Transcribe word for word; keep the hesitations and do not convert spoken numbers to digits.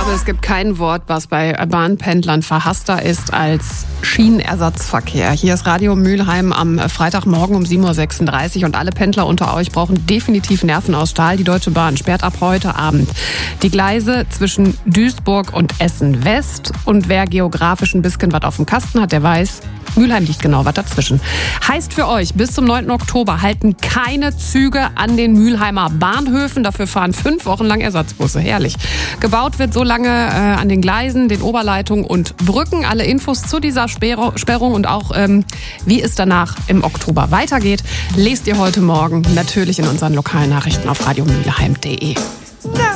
glaube, es gibt kein Wort, was bei Bahnpendlern verhasster ist als Schienenersatzverkehr. Hier ist Radio Mülheim am Freitagmorgen um sieben Uhr sechsunddreißig und alle Pendler unter euch brauchen definitiv Nerven aus Stahl. Die Deutsche Bahn sperrt ab heute Abend die Gleise zwischen Duisburg und Essen West. Und wer geografisch ein bisschen was auf dem Kasten hat, der weiß, Mülheim liegt genau was dazwischen. Heißt für euch, bis zum neunten Oktober halten keine Züge an den Mülheimer Bahnhöfen. Dafür fahren fünf Wochen lang Ersatzbusse. Herrlich. Gebaut wird so lange äh, an den Gleisen, den Oberleitungen und Brücken. Alle Infos zu dieser Sperr- Sperrung und auch ähm, wie es danach im Oktober weitergeht, lest ihr heute Morgen natürlich in unseren lokalen Nachrichten auf radio mülheim punkt de.